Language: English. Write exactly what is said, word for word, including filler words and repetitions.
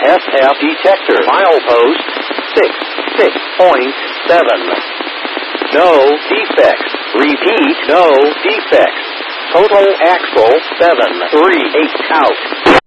S F detector. Milepost six six point seven. No defects. Repeat, no defects. Total axle seven three eight out.